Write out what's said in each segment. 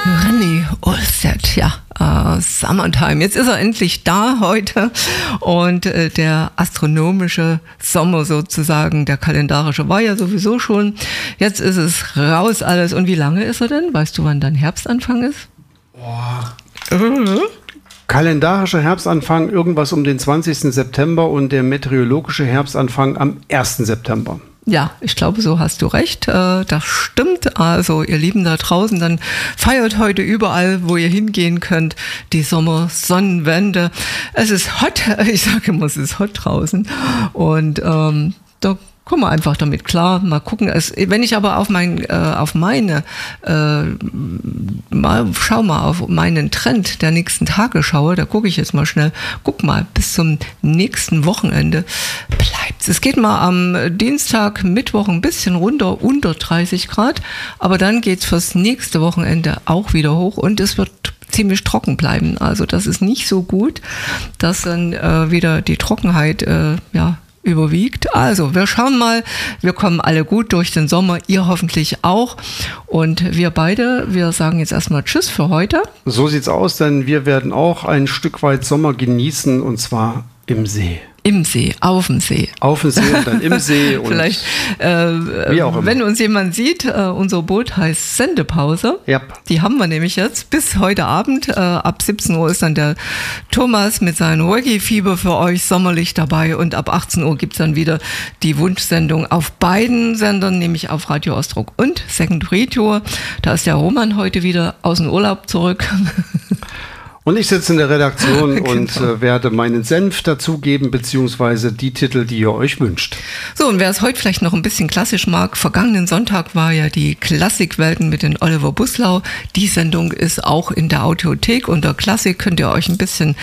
René Olstedt, ja, Summertime. Jetzt ist er endlich da heute und der astronomische Sommer sozusagen, der kalendarische war ja sowieso schon. Jetzt ist es raus alles. Und wie lange ist er denn? Weißt du, wann dein Herbstanfang ist? Kalendarischer Herbstanfang irgendwas um den 20. September und der meteorologische Herbstanfang am 1. September. Ja, ich glaube, so hast du recht. Das stimmt. Also, ihr Lieben da draußen, dann feiert heute überall, wo ihr hingehen könnt, die Sommersonnenwende. Es ist hot. Ich sage immer, es ist hot draußen. Und da kommen wir einfach damit klar. Mal gucken. Wenn ich aber auf meinen Trend der nächsten Tage schaue, da gucke ich jetzt mal schnell. Guck mal, bis zum nächsten Wochenende bleibt's. Es geht mal am Dienstag, Mittwoch ein bisschen runter, unter 30 Grad. Aber dann geht's fürs nächste Wochenende auch wieder hoch und es wird ziemlich trocken bleiben. Also das ist nicht so gut, dass dann wieder die Trockenheit überwiegt. Also, wir schauen mal, wir kommen alle gut durch den Sommer, ihr hoffentlich auch. Und wir beide, wir sagen jetzt erstmal Tschüss für heute. So sieht's aus, denn wir werden auch ein Stück weit Sommer genießen und zwar im See. Im See, auf dem See. Auf dem See und dann im See. Und vielleicht, wie auch immer. Wenn uns jemand sieht, unser Boot heißt Sendepause. Yep. Die haben wir nämlich jetzt bis heute Abend. Ab 17 Uhr ist dann der Thomas mit seinem Reggae-Fieber für euch sommerlich dabei. Und ab 18 Uhr gibt's dann wieder die Wunschsendung auf beiden Sendern, nämlich auf Radio Ostrock und Second Retour. Da ist der Roman heute wieder aus dem Urlaub zurück. Und ich sitze in der Redaktion Genau. und werde meinen Senf dazugeben, beziehungsweise die Titel, die ihr euch wünscht. So, und wer es heute vielleicht noch ein bisschen klassisch mag, vergangenen Sonntag war ja die Klassikwelten mit den Oliver Buslau. Die Sendung ist auch in der Audiothek. Unter Klassik könnt ihr euch ein bisschen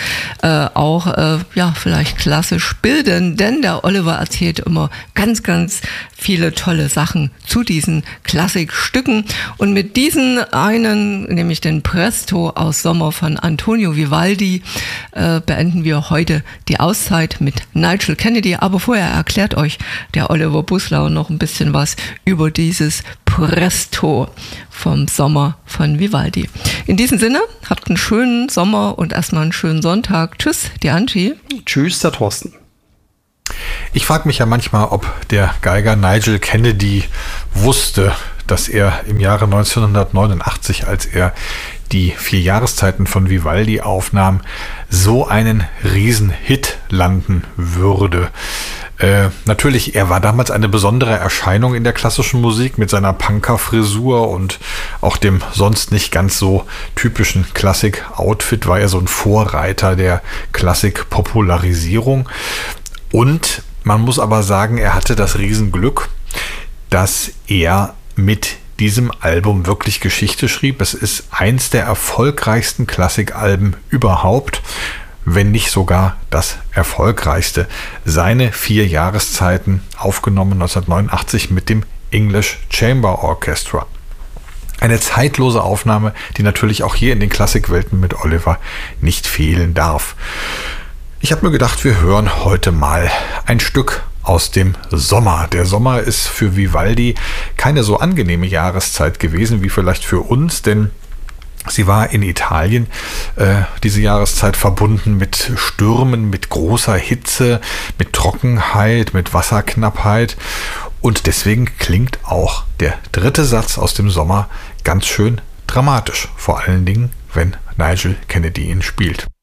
vielleicht klassisch bilden, denn der Oliver erzählt immer ganz, ganz viele tolle Sachen zu diesen Klassikstücken. Und mit diesen einen, nämlich den Presto aus Sommer von Antonio Vivaldi, beenden wir heute die Auszeit mit Nigel Kennedy. Aber vorher erklärt euch der Oliver Buslau noch ein bisschen was über dieses Presto vom Sommer von Vivaldi. In diesem Sinne, habt einen schönen Sommer und erstmal einen schönen Sonntag. Tschüss, die Angie. Tschüss, der Thorsten. Ich frage mich ja manchmal, ob der Geiger Nigel Kennedy wusste, dass er im Jahre 1989, als er die 4 Jahreszeiten von Vivaldi aufnahm, so einen Riesenhit landen würde. Natürlich, er war damals eine besondere Erscheinung in der klassischen Musik mit seiner Punker-Frisur und auch dem sonst nicht ganz so typischen Klassik-Outfit war er so ein Vorreiter der Klassik-Popularisierung. Und man muss aber sagen, er hatte das Riesenglück, dass er mit diesem Album wirklich Geschichte schrieb. Es ist eins der erfolgreichsten Klassikalben überhaupt, wenn nicht sogar das erfolgreichste. Seine 4 Jahreszeiten, aufgenommen 1989 mit dem English Chamber Orchestra. Eine zeitlose Aufnahme, die natürlich auch hier in den Klassikwelten mit Oliver nicht fehlen darf. Ich habe mir gedacht, wir hören heute mal ein Stück aus dem Sommer. Der Sommer ist für Vivaldi keine so angenehme Jahreszeit gewesen wie vielleicht für uns, denn sie war in Italien, diese Jahreszeit, verbunden mit Stürmen, mit großer Hitze, mit Trockenheit, mit Wasserknappheit. Und deswegen klingt auch der 3. Satz aus dem Sommer ganz schön dramatisch. Vor allen Dingen, wenn Nigel Kennedy ihn spielt.